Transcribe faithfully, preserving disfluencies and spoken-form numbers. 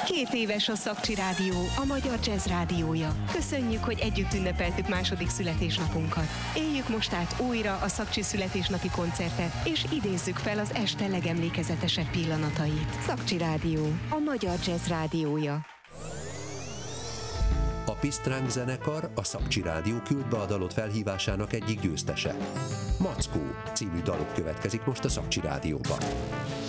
Két éves a Szakcsi Rádió, a magyar jazz rádiója. Köszönjük, hogy együtt ünnepeltük második születésnapunkat. Éljük most át újra a Szakcsi születésnapi koncertet, és idézzük fel az este legemlékezetesebb pillanatait. Szakcsi Rádió, a magyar jazz rádiója. A Pisztráng zenekar a Szakcsi Rádió küld be a dalot felhívásának egyik győztese. Mackó című dalok következik most a Szakcsi Rádióban.